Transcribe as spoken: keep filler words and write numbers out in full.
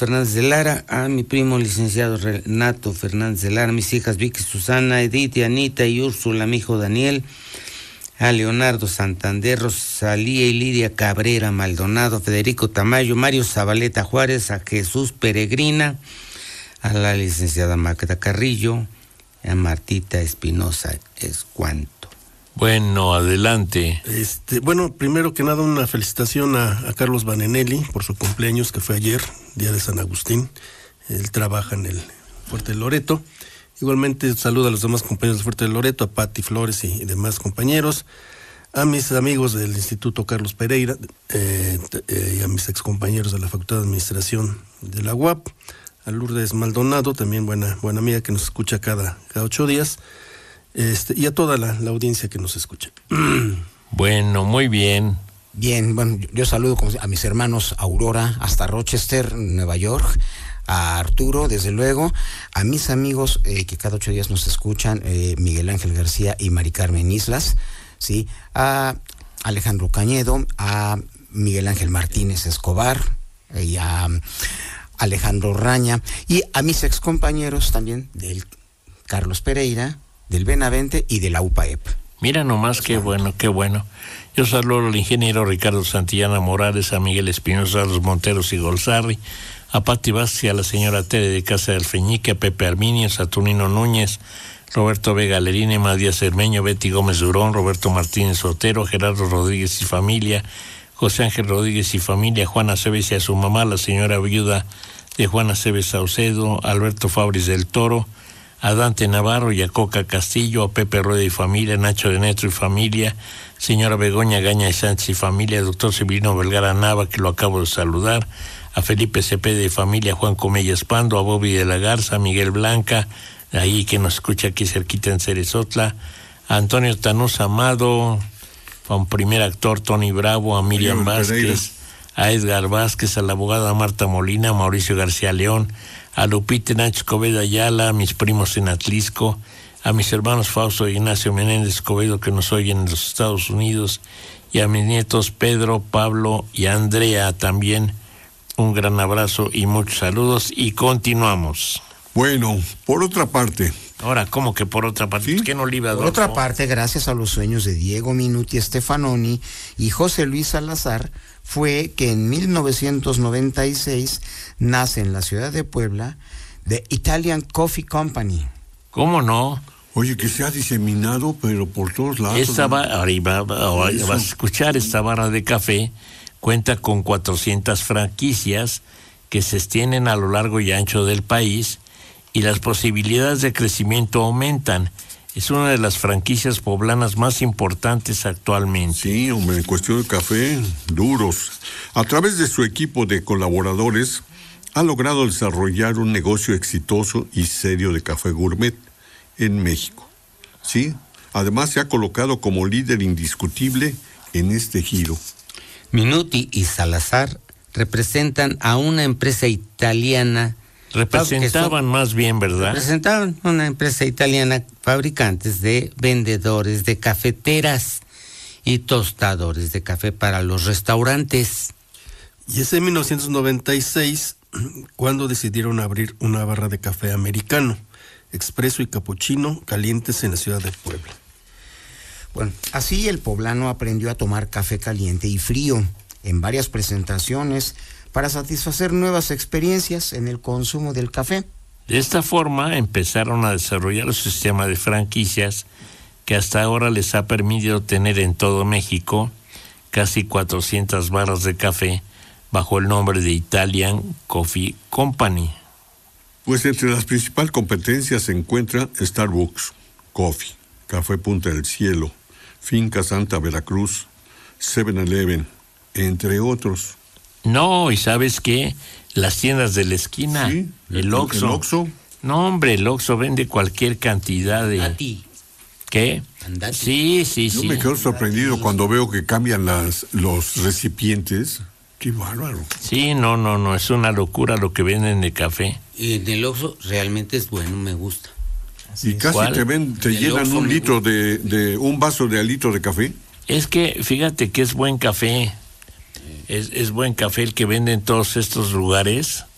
Fernández de Lara, a mi primo licenciado Renato Fernández de Lara, mis hijas Vicky, Susana, Edith, Anita y Úrsula, mi hijo Daniel, a Leonardo Santander, Rosalía y Lidia Cabrera Maldonado, Federico Tamayo, Mario Zabaleta Juárez, a Jesús Peregrina, a la licenciada Magda Carrillo, a Martita Espinosa Escuanto. Bueno, adelante. Este, bueno, primero que nada una felicitación a, a Carlos Banenelli por su cumpleaños que fue ayer, día de San Agustín. Él trabaja en el Fuerte de Loreto. Igualmente saludo a los demás compañeros del Fuerte de Loreto, a Pati Flores y, y demás compañeros, a mis amigos del Instituto Carlos Pereira eh, eh, y a mis excompañeros de la Facultad de Administración de la U A P, a Lourdes Maldonado, también buena, buena amiga que nos escucha cada, cada ocho días. Este, y a toda la, la audiencia que nos escucha. Bueno, muy bien. Bien, bueno, yo, yo saludo a mis hermanos Aurora, hasta Rochester, Nueva York, a Arturo, desde luego, a mis amigos eh, que cada ocho días nos escuchan, eh, Miguel Ángel García y Mari Carmen Islas, ¿sí? A Alejandro Cañedo, a Miguel Ángel Martínez Escobar, eh, y a Alejandro Raña, y a mis excompañeros también del Carlos Pereira, del Benavente y de la U P A E P. Mira nomás, qué bueno, qué bueno. Yo saludo al ingeniero Ricardo Santillana Morales, a Miguel Espinosa, a los Monteros y Golzarri, a Pati Vázquez, a la señora Tere de Casa de Alfeñique, a Pepe Arminio, Saturnino Núñez, Roberto Vega Lerine, Matías Cermeño, Betty Gómez Durón, Roberto Martínez Otero, Gerardo Rodríguez y familia, José Ángel Rodríguez y familia, Juana Cebes y a su mamá, la señora viuda de Juana Cebes Saucedo, Alberto Fabris del Toro, a Dante Navarro y a Coca Castillo, a Pepe Rueda y familia, Nacho de Netro y familia, señora Begoña Gaña y Sánchez y familia, doctor Severino Vergara Nava, que lo acabo de saludar, a Felipe Cepeda y familia, Juan Comella Espando, a Bobby de la Garza, a Miguel Blanca, ahí que nos escucha aquí cerquita en Cerezotla, a Antonio Tanús Amado, a un primer actor Tony Bravo, a Miriam Vázquez, a Edgar Vázquez, a la abogada Marta Molina, a Mauricio García León, a Lupita Nacho Escobedo Ayala, a mis primos en Atlisco, a mis hermanos Fausto y Ignacio Menéndez Escobedo que nos oyen en los Estados Unidos, y a mis nietos Pedro, Pablo y Andrea también. Un gran abrazo y muchos saludos y continuamos. Bueno, por otra parte. Ahora, ¿cómo que por otra parte? ¿Sí? ¿Qué no le iba a dar? Por otra parte, gracias a los sueños de Diego Minuti Stefanoni y José Luis Salazar, fue que en mil novecientos noventa y seis nace en la ciudad de Puebla The Italian Coffee Company. ¿Cómo no? Oye, que se ha diseminado, pero por todos lados. Esta ¿no? va, ahora va, vas a escuchar, esta barra de café cuenta con cuatrocientas franquicias que se extienden a lo largo y ancho del país y las posibilidades de crecimiento aumentan. Es una de las franquicias poblanas más importantes actualmente. Sí, hombre, en cuestión de café, duros. A través de su equipo de colaboradores, ha logrado desarrollar un negocio exitoso y serio de café gourmet en México. Sí, además se ha colocado como líder indiscutible en este giro. Minuti y Salazar representan a una empresa italiana. Representaban más bien, ¿verdad? Representaban una empresa italiana, fabricantes de vendedores de cafeteras y tostadores de café para los restaurantes. Y es en mil novecientos noventa y seis cuando decidieron abrir una barra de café americano, expreso y capuchino calientes en la ciudad de Puebla. Bueno, así el poblano aprendió a tomar café caliente y frío en varias presentaciones para satisfacer nuevas experiencias en el consumo del café. De esta forma empezaron a desarrollar un sistema de franquicias que hasta ahora les ha permitido tener en todo México casi cuatrocientas barras de café bajo el nombre de Italian Coffee Company. Pues entre las principales competencias se encuentra Starbucks Coffee, Café Punta del Cielo, Finca Santa Veracruz, seven eleven, entre otros. No, ¿y sabes qué? Las tiendas de la esquina, Sí, el Oxxo. El Oxxo. No, hombre, el Oxxo vende cualquier cantidad de... Andati. ¿Qué? Andati. Sí, sí, Yo sí. me quedo sorprendido cuando veo que cambian las, los recipientes. ¡Qué bárbaro! Sí, no, no, no, es una locura lo que venden de café. Y en el Oxxo realmente es bueno, me gusta. Y casi ¿Cuál? te ven, te El llenan Oxxo un me litro de, de, un vaso de litro de café. Es que, fíjate que es buen café. Es, es buen café el que venden en todos estos lugares.